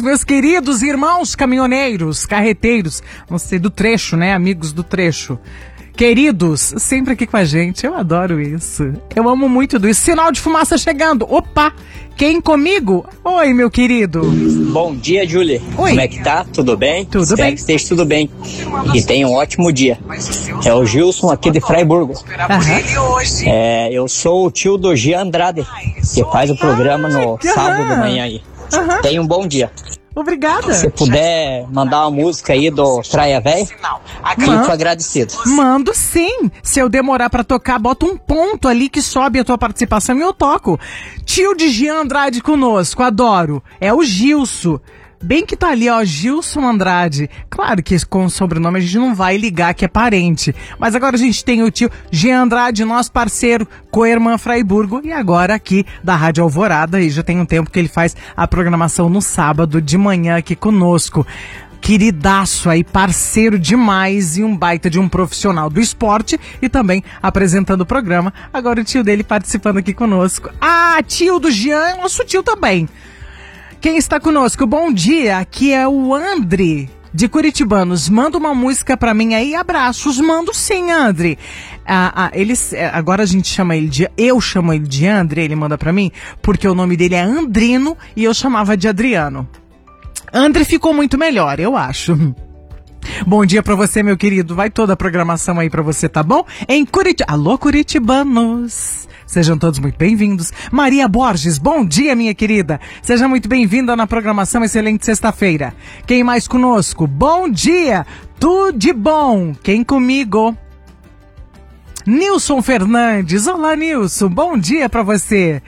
meus queridos irmãos caminhoneiros, carreteiros, não sei, do trecho, né? Amigos do trecho. Queridos, sempre aqui com a gente, eu adoro isso. Eu amo muito isso. Sinal de fumaça chegando. Opa, quem comigo? Oi, meu querido. Bom dia, Julie. Oi. Como é que tá? Tudo bem? Tudo Espero bem. que esteja tudo bem. E tenha um ótimo dia. É o Gilson aqui de Fraiburgo. Eu sou o tio do Gia Andrade, que faz o programa no sábado de manhã aí. Tenha um bom dia. Obrigada. Se puder mandar uma música aí do Traia Véia, fico agradecido. Mando sim. Se eu demorar pra tocar, bota um ponto ali que sobe a tua participação e eu toco. Tio de Gia Andrade conosco, adoro. É o Gilson. Bem que tá ali, ó, Gilson Andrade. Claro que com o sobrenome a gente não vai ligar que é parente. Mas agora a gente tem o tio Gia Andrade, nosso parceiro, co-irmã Fraiburgo. E agora aqui da Rádio Alvorada. E já tem um tempo que ele faz a programação no sábado de manhã aqui conosco. Queridaço aí, parceiro demais e um baita de um profissional do esporte e também apresentando o programa. Agora o tio dele participando aqui conosco. Ah, tio do Jean é nosso tio também. Quem está conosco? Bom dia, aqui é o André, de Curitibanos. Manda uma música pra mim aí, abraços. Mando sim, André. Agora a gente chama ele de... Eu chamo ele de André, ele manda pra mim, porque o nome dele é Andrino e eu chamava de Adriano. André ficou muito melhor, eu acho. Bom dia pra você, meu querido. Vai toda a programação aí pra você, tá bom? Em Curitiba... Alô, curitibanos. Sejam todos muito bem-vindos. Maria Borges, bom dia, minha querida. Seja muito bem-vinda na programação. Excelente sexta-feira. Quem mais conosco? Bom dia. Tudo de bom. Quem comigo? Nilson Fernandes. Olá, Nilson. Bom dia pra você.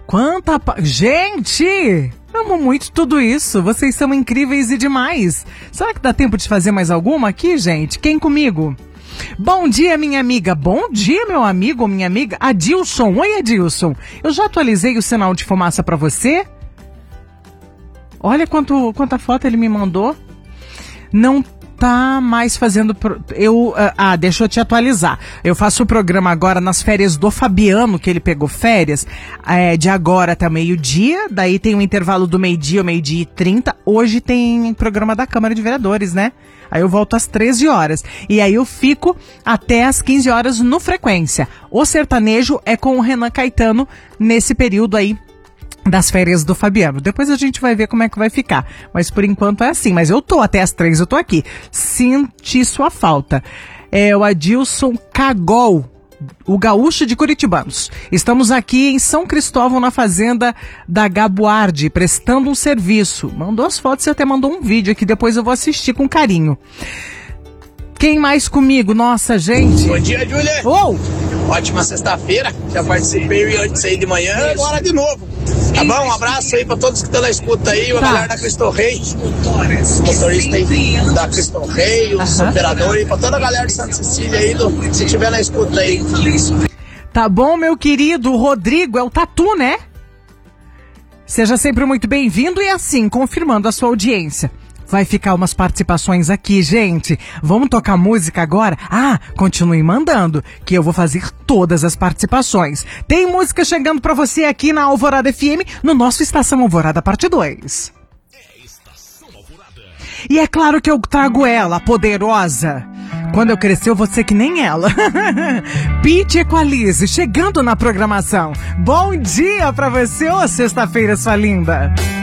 Gente! Amo muito tudo isso. Vocês são incríveis e demais. Será que dá tempo de fazer mais alguma aqui, gente? Quem comigo? Bom dia, minha amiga. Bom dia, meu amigo ou minha amiga. Adilson. Oi, Adilson. Eu já atualizei o sinal de fumaça pra você? Olha quanta foto ele me mandou. Não tá mais fazendo... deixa eu te atualizar. Eu faço o programa agora nas férias do Fabiano, que ele pegou férias, de agora até meio-dia, daí tem um intervalo do meio-dia ao meio-dia e 30. Hoje tem programa da Câmara de Vereadores, né? Aí eu volto às 13 horas. E aí eu fico até às 15 horas no Frequência. O sertanejo é com o Renan Caetano nesse período aí das férias do Fabiano. Depois a gente vai ver como é que vai ficar. Mas por enquanto é assim. Mas eu tô até às 3, eu tô aqui. Senti sua falta. É o Adilson Cagol, o gaúcho de Curitibanos. Estamos aqui em São Cristóvão, na fazenda da Gabuardi, prestando um serviço. Mandou as fotos e até mandou um vídeo aqui, depois eu vou assistir com carinho. Quem mais comigo? Nossa, gente. Bom dia, Júlia. Oh! Ótima sexta-feira. Já participei antes aí de manhã, agora de novo. Tá bom? Um abraço aí pra todos que estão na escuta aí, a galera da Cristo Rei, os motoristas aí da Cristo Rei, os operadores, pra toda a galera de Santa Cecília aí, se tiver na escuta aí. Tá bom, meu querido. O Rodrigo é o Tatu, né? Seja sempre muito bem-vindo e assim, confirmando a sua audiência. Vai ficar umas participações aqui, gente. Vamos tocar música agora? Continue mandando, que eu vou fazer todas as participações. Tem música chegando pra você aqui na Alvorada FM, no nosso Estação Alvorada Parte 2. E é claro que eu trago ela, a poderosa. Quando eu crescer, eu vou ser que nem ela. Pitty Equalize, chegando na programação. Bom dia pra você, ô sexta-feira, sua linda.